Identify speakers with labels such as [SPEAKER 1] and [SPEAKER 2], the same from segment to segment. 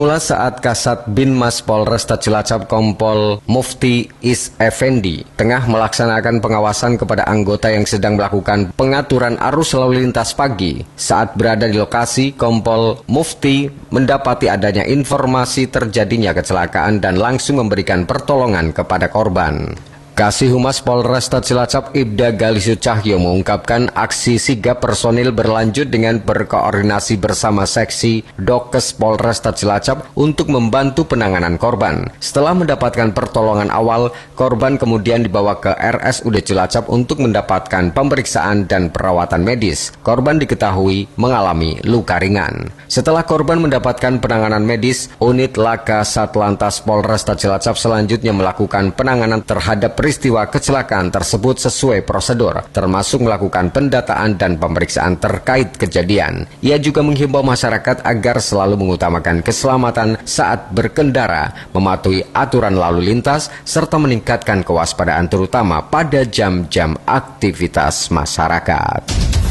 [SPEAKER 1] Mula saat Kasat Binmas Polresta Cilacap Kompol Mufti Is Effendi tengah melaksanakan pengawasan kepada anggota yang sedang melakukan pengaturan arus lalu lintas pagi. Saat berada di lokasi, Kompol Mufti mendapati adanya informasi terjadinya kecelakaan dan langsung memberikan pertolongan kepada korban. Kasih Humas Polresta Cilacap Ibda Galisu Cahyo mengungkapkan aksi sigap personil berlanjut dengan berkoordinasi bersama seksi Dokes Polresta Cilacap untuk membantu penanganan korban. Setelah mendapatkan pertolongan awal, korban kemudian dibawa ke RSUD Cilacap untuk mendapatkan pemeriksaan dan perawatan medis. Korban diketahui mengalami luka ringan. Setelah korban mendapatkan penanganan medis, unit Laka Satlantas Polresta Cilacap selanjutnya melakukan penanganan terhadap peristiwa kecelakaan tersebut sesuai prosedur, termasuk melakukan pendataan dan pemeriksaan terkait kejadian. Ia juga menghimbau masyarakat agar selalu mengutamakan keselamatan saat berkendara, mematuhi aturan lalu lintas, serta meningkatkan kewaspadaan terutama pada jam-jam aktivitas masyarakat.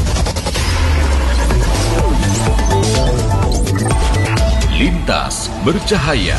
[SPEAKER 2] Lintas bercahaya.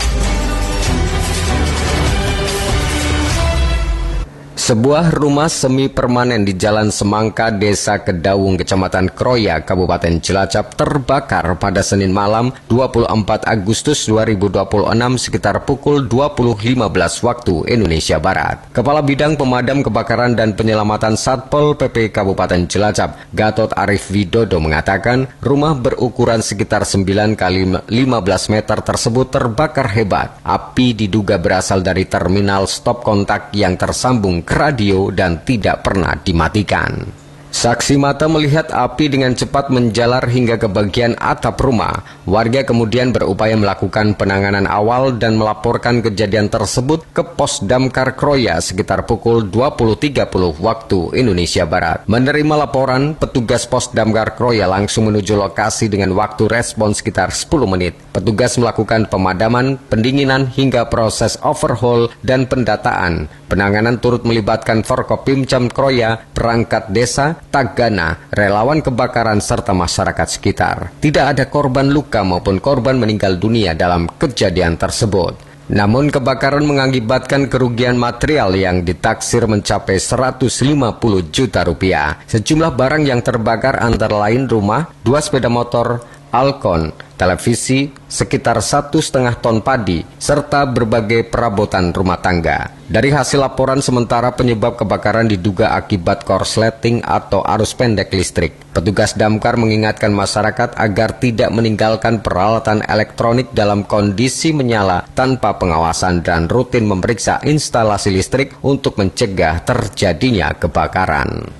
[SPEAKER 1] Sebuah rumah semi permanen di Jalan Semangka, Desa Kedaung, Kecamatan Kroya, Kabupaten Cilacap terbakar pada Senin malam 24 Agustus 2026 sekitar pukul 20.15 waktu Indonesia Barat. Kepala Bidang Pemadam Kebakaran dan Penyelamatan Satpol PP Kabupaten Cilacap, Gatot Arif Widodo mengatakan rumah berukuran sekitar 9 kali 15 meter tersebut terbakar hebat. Api diduga berasal dari terminal stop kontak yang tersambung ke radio dan tidak pernah dimatikan. Saksi mata melihat api dengan cepat menjalar hingga ke bagian atap rumah. Warga kemudian berupaya melakukan penanganan awal dan melaporkan kejadian tersebut ke Pos Damkar Kroya sekitar pukul 20.30 waktu Indonesia Barat. Menerima laporan, petugas Pos Damkar Kroya langsung menuju lokasi dengan waktu respon sekitar 10 menit. Petugas melakukan pemadaman, pendinginan hingga proses overhaul dan pendataan. Penanganan turut melibatkan Forkopimcam Kroya, perangkat desa, Tagana, relawan kebakaran serta masyarakat sekitar. Tidak ada korban luka maupun korban meninggal dunia dalam kejadian tersebut. Namun kebakaran mengakibatkan kerugian material yang ditaksir mencapai 150 juta rupiah. Sejumlah barang yang terbakar antara lain rumah, 2 sepeda motor, Alkon, televisi, sekitar 1,5 ton padi, serta berbagai perabotan rumah tangga. Dari hasil laporan sementara penyebab kebakaran diduga akibat korsleting atau arus pendek listrik. Petugas damkar mengingatkan masyarakat agar tidak meninggalkan peralatan elektronik dalam kondisi menyala tanpa pengawasan dan rutin memeriksa instalasi listrik untuk mencegah terjadinya kebakaran.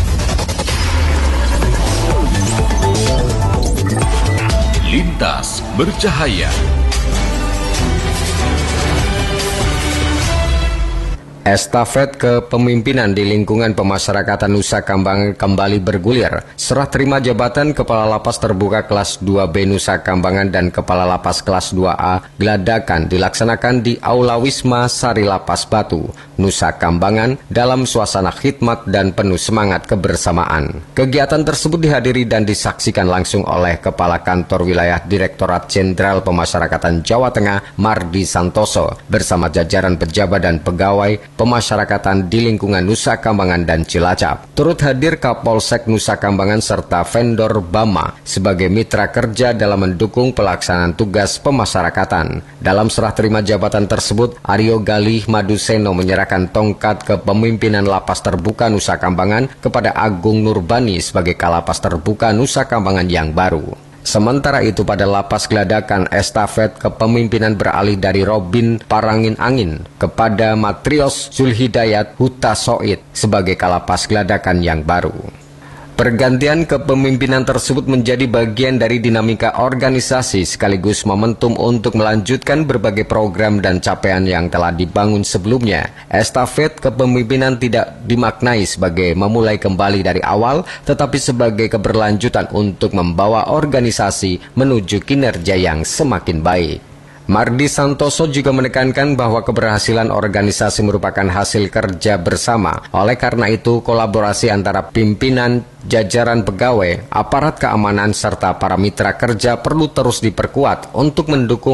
[SPEAKER 2] Lintas bercahaya.
[SPEAKER 1] Estafet kepemimpinan di lingkungan pemasyarakatan Nusa Kambangan kembali bergulir. Serah terima jabatan Kepala Lapas Terbuka Kelas 2B Nusa Kambangan dan Kepala Lapas Kelas 2A Gladakan dilaksanakan di Aula Wisma Sari Lapas Batu, Nusa Kambangan dalam suasana khidmat dan penuh semangat kebersamaan. Kegiatan tersebut dihadiri dan disaksikan langsung oleh Kepala Kantor Wilayah Direktorat Jenderal Pemasyarakatan Jawa Tengah Mardi Santoso bersama jajaran pejabat dan pegawai pemasyarakatan di lingkungan Nusa Kambangan dan Cilacap. Turut hadir Kapolsek Nusa Kambangan serta vendor Bama sebagai mitra kerja dalam mendukung pelaksanaan tugas pemasyarakatan. Dalam serah terima jabatan tersebut, Aryo Galih Maduseno menyerahkan tongkat kepemimpinan Lapas Terbuka Nusa Kambangan kepada Agung Nurbani sebagai Kalapas Terbuka Nusa Kambangan yang baru. Sementara itu pada Lapas Gladakan, estafet kepemimpinan beralih dari Robin Parangin Angin kepada Matrios Zulhidayat Huta Soid sebagai Kalapas Gladakan yang baru. Pergantian kepemimpinan tersebut menjadi bagian dari dinamika organisasi sekaligus momentum untuk melanjutkan berbagai program dan capaian yang telah dibangun sebelumnya. Estafet kepemimpinan tidak dimaknai sebagai memulai kembali dari awal, tetapi sebagai keberlanjutan untuk membawa organisasi menuju kinerja yang semakin baik. Mardi Santoso juga menekankan bahwa keberhasilan organisasi merupakan hasil kerja bersama. Oleh karena itu, kolaborasi antara pimpinan, jajaran pegawai, aparat keamanan, serta para mitra kerja perlu terus diperkuat untuk mendukung